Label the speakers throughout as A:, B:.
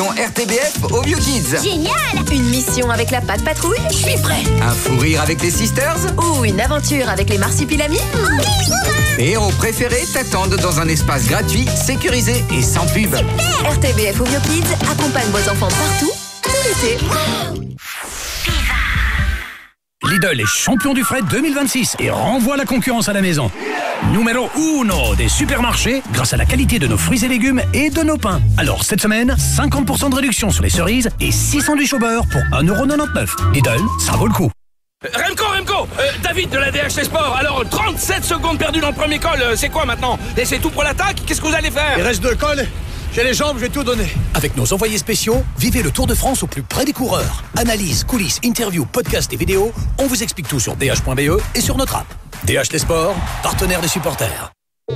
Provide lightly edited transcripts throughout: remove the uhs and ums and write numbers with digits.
A: RTBF au Vieux Kids.
B: Génial! Une mission avec la Patte Patrouille? Je suis prêt!
A: Un fou rire avec les Sisters.
B: Ou une aventure avec les Marsupilamis?
A: Tes héros préférés t'attendent dans un espace gratuit, sécurisé et sans pub.
B: Super! RTBF au Vieux Kids accompagne vos enfants partout, tout l'été.
C: Lidl est champion du fret 2026 et renvoie la concurrence à la maison. Numéro 1 des supermarchés grâce à la qualité de nos fruits et légumes et de nos pains. Alors cette semaine, 50% de réduction sur les cerises et 6 sandwichs au beurre pour 1,99€. Lidl, ça vaut le coup.
D: Remco, David de la DHT Sport. Alors 37 secondes perdues dans le premier col, c'est quoi maintenant? Et c'est tout pour l'attaque? Qu'est-ce que vous allez faire?
E: Il reste 2 cols. J'ai les jambes, je vais tout donner.
C: Avec nos envoyés spéciaux, vivez le Tour de France au plus près des coureurs. Analyse, coulisses, interviews, podcasts et vidéos, on vous explique tout sur dh.be et sur notre app. DH Les Sports, partenaire des supporters.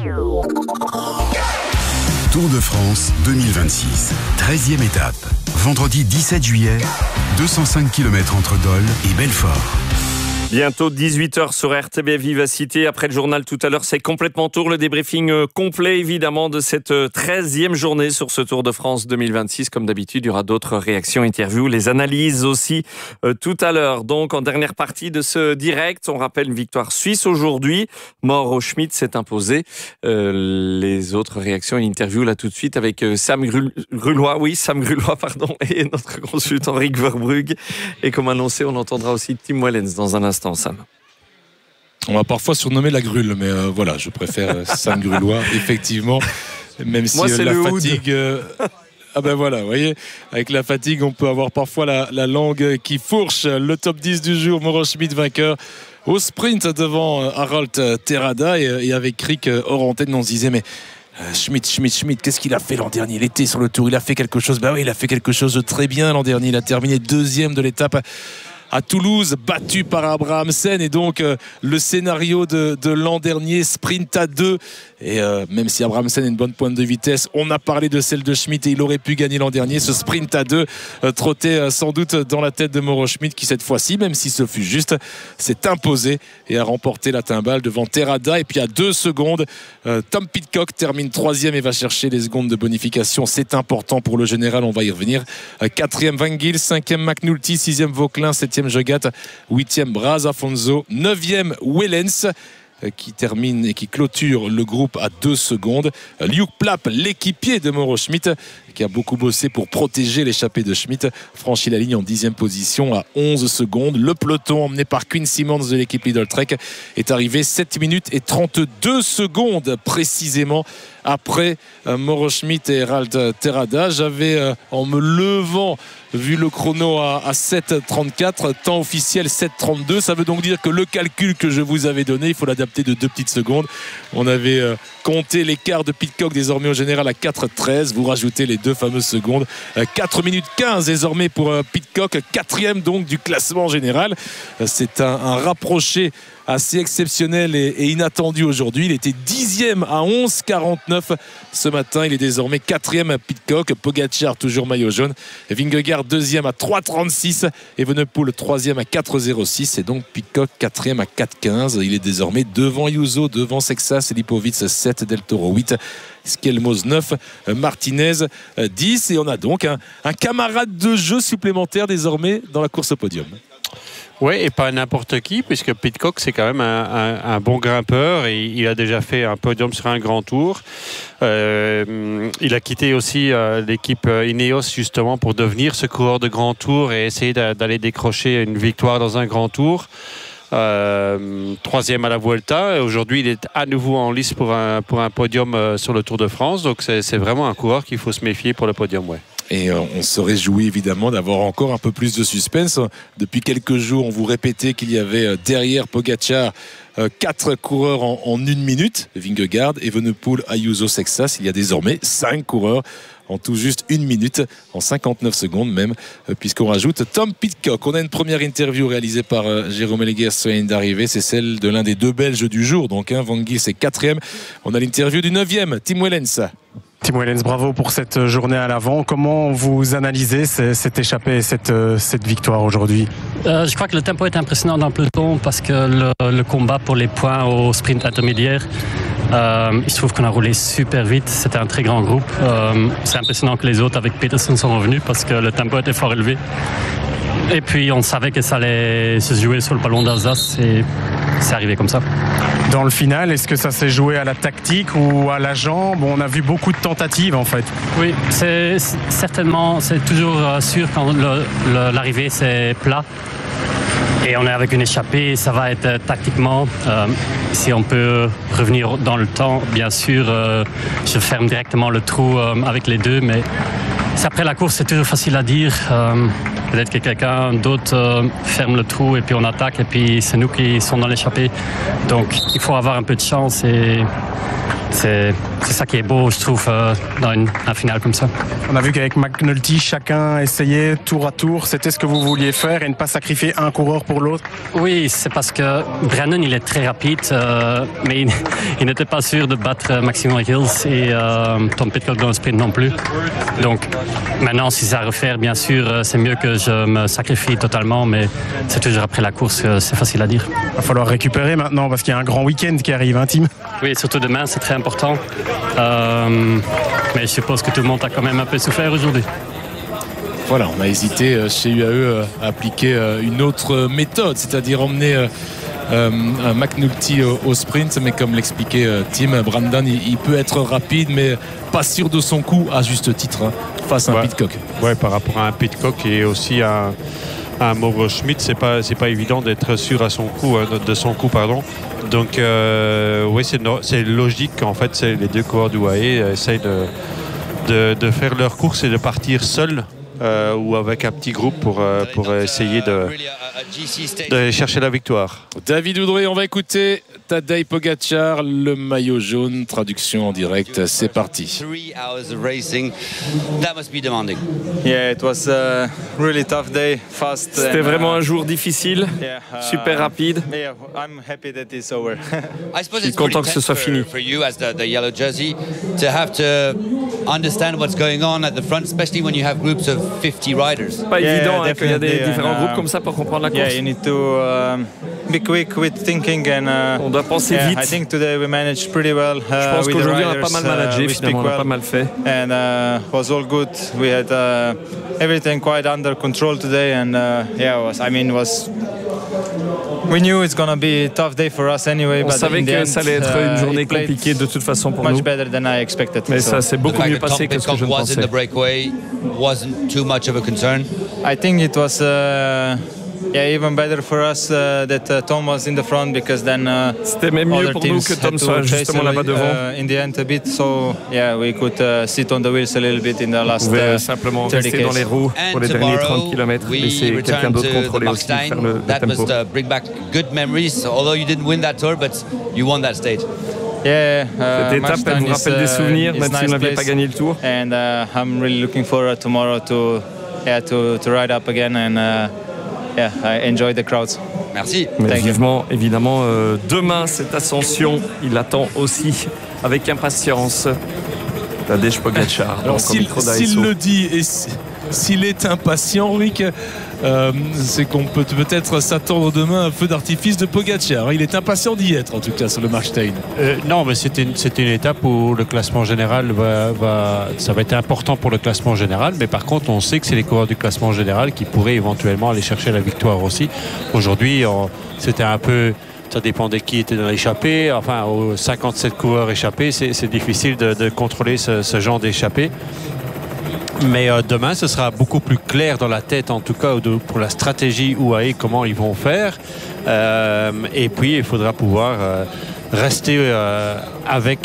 F: Tour de France 2026, 13e étape. Vendredi 17 juillet, 205 km entre Dole et Belfort.
G: Bientôt 18h sur RTBF Vivacité. Après le journal tout à l'heure, c'est complètement tour. Le débriefing complet évidemment de cette 13e journée sur ce Tour de France 2026. Comme d'habitude, il y aura d'autres réactions, interviews, les analyses aussi tout à l'heure. Donc en dernière partie de ce direct, on rappelle une victoire suisse aujourd'hui. Mauro Schmid s'est imposé. Les autres réactions et interviews là tout de suite avec Sam Grulois. Oui, Sam Grulois, pardon, et notre consultant Rick Verbrugge. Et comme annoncé, on entendra aussi Tim Wellens dans un instant. Sam.
H: On va parfois surnommer la Grule, mais voilà, je préfère Sam Grulois, effectivement, même si moi, la fatigue... Ah ben voilà, vous voyez, avec la fatigue, on peut avoir parfois la langue qui fourche. Le top 10 du jour, Mauro Schmid vainqueur au sprint devant Harald Terrada et avec Rick hors antenne, on se disait, mais... Schmid, qu'est-ce qu'il a fait l'an dernier? Il était sur le Tour, il a fait quelque chose. Bah oui, il a fait quelque chose de très bien l'an dernier. Il a terminé 2e de l'étape à Toulouse, battu par Abrahamsen, et donc le scénario de l'an dernier, sprint à 2, et même si Abrahamsen a une bonne pointe de vitesse, on a parlé de celle de Schmid et il aurait pu gagner l'an dernier. Ce sprint à 2 trottait sans doute dans la tête de Mauro Schmid, qui cette fois-ci, même si ce fut juste, s'est imposé et a remporté la timbale devant Terrada. Et puis à 2 secondes, Tom Pidcock termine 3e et va chercher les secondes de bonification. C'est important pour le général, on va y revenir. 4e Van Gils, 5e McNulty, 6e Vauquelin, 7e Jogat, 8e Braz Afonso, 9e Wellens, qui termine et qui clôture le groupe à 2 secondes. Luke Plapp, l'équipier de Mauro Schmid, qui a beaucoup bossé pour protéger l'échappée de Schmid, franchit la ligne en 10e position à 11 secondes. Le peloton emmené par Quinn Simmons de l'équipe Lidl Trek est arrivé 7 minutes et 32 secondes précisément après Mauro Schmid et Harald Terrada. J'avais en me levant vu le chrono à 7,34, temps officiel 7,32. Ça veut donc dire que le calcul que je vous avais donné, il faut l'adapter de 2 petites secondes. On avait compté l'écart de Pidcock désormais au général à 4,13. Vous rajoutez les 2 fameuses secondes. 4 minutes 15 désormais pour Pidcock, 4e donc du classement général. C'est un rapproché assez exceptionnel et inattendu aujourd'hui. Il était 10e à 11,49 ce matin. Il est désormais 4e à Pidcock. Pogacar toujours maillot jaune. Vingegaard 2e à 3,36. Evenepoel 3e à 4,06. Et donc Pidcock 4e à 4,15. Il est désormais devant Ayuso, devant Sexas, Lipovic 7, Del Toro 8. Skelmos 9, Martinez 10. Et on a donc un camarade de jeu supplémentaire désormais dans la course au podium.
I: Oui, et pas n'importe qui, puisque Pidcock, c'est quand même un bon grimpeur et il a déjà fait un podium sur un grand tour. Il a quitté aussi l'équipe Ineos justement pour devenir ce coureur de grand tour et essayer d'aller décrocher une victoire dans un grand tour. 3e à la Vuelta. Aujourd'hui, il est à nouveau en lice pour un podium sur le Tour de France. Donc, c'est vraiment un coureur qu'il faut se méfier pour le podium, ouais.
H: Et on se réjouit évidemment d'avoir encore un peu plus de suspense. Depuis quelques jours, on vous répétait qu'il y avait derrière Pogacar 4 coureurs en 1 minute. Vingegaard, Evenepoel, Ayuso, Sexas. Il y a désormais 5 coureurs en tout juste 1 minute, en 59 secondes même, puisqu'on rajoute Tom Pidcock. On a une première interview réalisée par Jérôme Léguer sur la ligne d'arrivée. C'est celle de l'un des 2 Belges du jour. Donc Van Gils est 4e. On a l'interview du 9e, Tim Wellens.
J: Tim Wellens, bravo pour cette journée à l'avant. Comment vous analysez cette échappée et cette victoire aujourd'hui?
K: Je crois que le tempo est impressionnant dans le peloton parce que le combat pour les points au sprint intermédiaire Je trouve qu'on a roulé super vite. C'était un très grand groupe. C'est impressionnant que les autres avec Peterson sont revenus parce que le tempo était fort élevé. Et puis on savait que ça allait se jouer sur le ballon d'Alsace et c'est arrivé comme ça.
J: Dans le final, est-ce que ça s'est joué à la tactique ou à la jambe? On a vu beaucoup de tentatives en fait.
K: Oui, c'est toujours sûr quand l'arrivée c'est plat. Et on est avec une échappée, ça va être tactiquement. Si on peut revenir dans le temps, bien sûr, je ferme directement le trou avec les deux, mais après la course, c'est toujours facile à dire. Peut-être que quelqu'un d'autre ferme le trou et puis on attaque et puis c'est nous qui sommes dans l'échappée. Donc il faut avoir un peu de chance et c'est ça qui est beau, je trouve, dans un final comme ça.
J: On a vu qu'avec McNulty, chacun essayait tour à tour. C'était ce que vous vouliez faire et ne pas sacrifier un coureur pour l'autre?
K: Oui, c'est parce que Brennan, il est très rapide, mais il n'était pas sûr de battre Maximum Hills et Tom Pidcock dans le sprint non plus. Donc maintenant, si c'est à refaire, bien sûr, c'est mieux que je me sacrifie totalement, mais c'est toujours après la course, c'est facile à dire.
J: Il va falloir récupérer maintenant parce qu'il y a un grand week-end qui arrive, hein, Tim?
K: Oui, surtout demain, c'est très important. Mais je suppose que tout le monde a quand même un peu souffert aujourd'hui.
H: Voilà, on a hésité chez UAE à appliquer une autre méthode, c'est-à-dire emmener un McNulty au sprint, mais comme l'expliquait Tim, Brandon, il peut être rapide, mais pas sûr de son coup à juste titre face à un Pidcock.
I: Ouais, par rapport à un Pidcock et aussi à un Mauro Schmidt, c'est pas évident d'être sûr à son coup, de son coup, pardon. Donc oui, c'est logique qu'en fait les deux coureurs d'UAE essayent de faire leur course et de partir seuls ou avec un petit groupe pour essayer d'aller chercher la victoire.
H: David Oudré, on va écouter Tadej Pogačar, le maillot jaune, traduction en direct, c'est parti.
L: 3 hours of racing, that must be demanding.
M: Yeah, it was a really tough day, fast.
G: C'était vraiment un jour difficile, super rapide.
M: Yeah, I'm happy that it's over.
L: I suppose
G: Je suis content que ce soit fini.
L: For you as the yellow jersey to have to understand what's going on at the front, especially when you have groups of 50 riders.
G: Pas évident qu'il y a des différents groupes comme ça pour comprendre la course.
M: Yeah, you need to be quick with thinking and
G: on doit penser vite.
M: I think today we managed pretty well.
G: Je pense qu'aujourd'hui on a pas mal managé, finalement on a pas mal fait.
M: And was all good. We had everything quite under control today, and we knew it's gonna be a tough day for us anyway.
G: On savait que ça allait être une journée compliquée de toute façon pour nous.
M: Much better than I expected.
G: Mais ça s'est beaucoup mieux passé que ce que je ne pensais.
L: Wasn't too much of a concern.
M: I think it was even better for us that Tom was in the front because then
G: c'était même mieux pour nous que Tom soit justement là-bas devant.
M: In the end a bit, so yeah, we could sit on the wheels a little bit in the last 30 km.
G: Simplement rester dans les roues pour les derniers 30 km, laisser quelqu'un d'autre contrôler aussi, faire le tempo.
L: That must bring back good memories, although you didn't win that tour, but you won that stage.
M: Yeah,
G: cette étape, elle vous rappelle des souvenirs, même si vous n'aviez pas gagné le tour.
M: And I'm really looking forward tomorrow to ride up again and I enjoy the crowds.
L: Merci.
G: Mais vivement, évidemment, demain cette ascension, il attend aussi avec impatience Tadej Pogačar.
H: Alors s'il le dit et s'il est impatient, Rick, c'est qu'on peut peut-être s'attendre demain à un feu d'artifice de Pogačar. Il est impatient d'y être, en tout cas, sur le Markstein.
I: Non, mais c'était une étape où le classement général ça va être important pour le classement général. Mais par contre, on sait que c'est les coureurs du classement général qui pourraient éventuellement aller chercher la victoire aussi. Aujourd'hui, c'était un peu... Ça dépendait qui était dans l'échappée. Enfin, aux 57 coureurs échappés, c'est difficile de contrôler ce genre d'échappée. Mais demain, ce sera beaucoup plus clair dans la tête, en tout cas, pour la stratégie UAE, comment ils vont faire. Et puis, il faudra pouvoir rester avec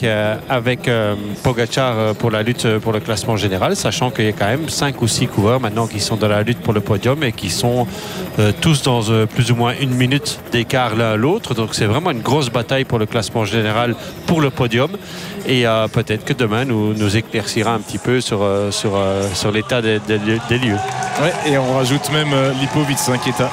I: Pogačar pour la lutte pour le classement général, sachant qu'il y a quand même 5 ou 6 coureurs maintenant qui sont dans la lutte pour le podium et qui sont tous dans plus ou moins 1 minute d'écart l'un à l'autre. Donc c'est vraiment une grosse bataille pour le classement général pour le podium. Et peut-être que demain nous éclaircira un petit peu sur l'état des lieux.
H: Ouais, et on rajoute même Lipovic qui est à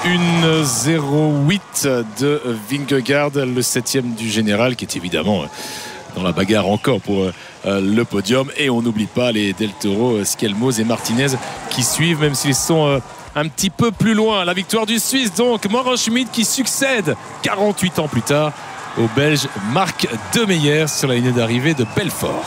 H: 1,08 de Vingegaard, le 7e du général, qui est évidemment dans la bagarre encore pour le podium. Et on n'oublie pas les Del Toro, Skelmos et Martinez qui suivent, même s'ils sont un petit peu plus loin. La victoire du Suisse, donc Mauro Schmidt qui succède 48 ans plus tard au Belge Marc Demeyer sur la ligne d'arrivée de Belfort.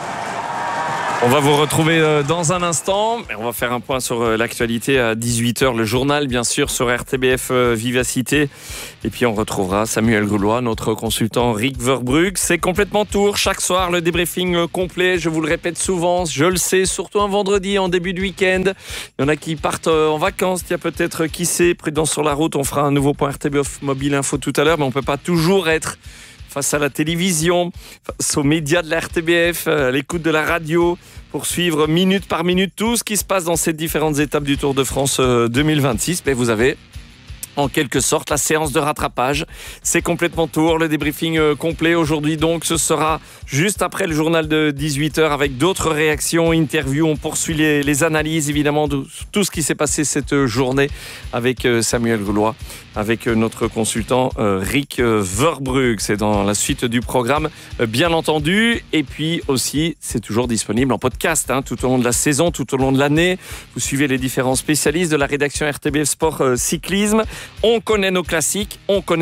G: On va vous retrouver dans un instant. On va faire un point sur l'actualité à 18h, le journal bien sûr sur RTBF Vivacité. Et puis on retrouvera Samuel Groulois, notre consultant Rick Verbrugge. C'est complètement tour. Chaque soir, le débriefing complet. Je vous le répète souvent, je le sais, surtout un vendredi en début de week-end. Il y en a qui partent en vacances. Il y a peut-être, qui sait, prudence sur la route. On fera un nouveau point RTBF Mobile Info tout à l'heure, mais on ne peut pas toujours être face à la télévision, face aux médias de la RTBF, à l'écoute de la radio, pour suivre minute par minute tout ce qui se passe dans ces différentes étapes du Tour de France 2026. Mais vous avez en quelque sorte la séance de rattrapage. C'est complètement tour, le débriefing complet aujourd'hui donc ce sera juste après le journal de 18h avec d'autres réactions, interviews. On poursuit les analyses évidemment de tout ce qui s'est passé cette journée avec Samuel Groulois, avec notre consultant Rick Verbrugge. C'est dans la suite du programme bien entendu, et puis aussi c'est toujours disponible en podcast tout au long de la saison, tout au long de l'année. Vous suivez les différents spécialistes de la rédaction RTBF Sport Cyclisme. On connaît nos classiques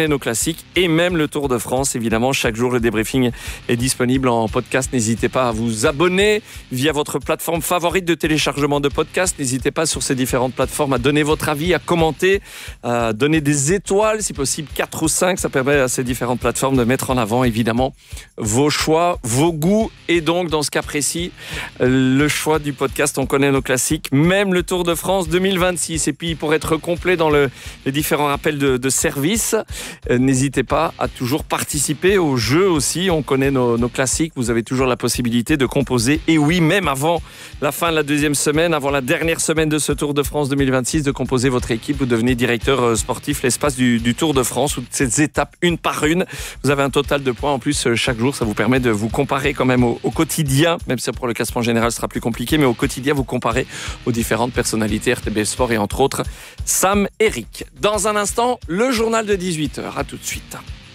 G: et même le Tour de France. Évidemment, chaque jour, le débriefing est disponible en podcast. N'hésitez pas à vous abonner via votre plateforme favorite de téléchargement de podcast. N'hésitez pas sur ces différentes plateformes à donner votre avis, à commenter, à donner des étoiles, si possible 4 ou 5. Ça permet à ces différentes plateformes de mettre en avant, évidemment, vos choix, vos goûts. Et donc, dans ce cas précis, le choix du podcast, on connaît nos classiques, même le Tour de France 2026. Et puis, pour être complet dans les différents rappels de service, n'hésitez pas à toujours participer au jeu aussi. On connaît nos classiques. Vous avez toujours la possibilité de composer. Et oui, même avant la fin de la deuxième semaine, avant la dernière semaine de ce Tour de France 2026, de composer votre équipe. Vous devenez directeur sportif l'espace du Tour de France, ou de ces étapes une par une. Vous avez un total de points en plus chaque jour. Ça vous permet de vous comparer quand même au quotidien, même si pour le classement général ce sera plus compliqué, mais au quotidien vous comparez aux différentes personnalités RTBF Sport et entre autres Sam et Rick. Dans un instant, le journal de 18h. À tout de suite.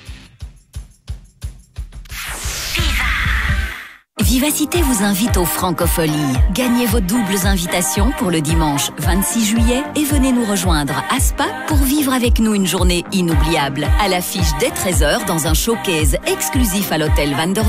B: Vivacité vous invite aux Francopholies. Gagnez vos doubles invitations pour le dimanche 26 juillet et venez nous rejoindre à Spa pour vivre avec nous une journée inoubliable. À l'affiche dès 13h dans un showcase exclusif à l'hôtel Van der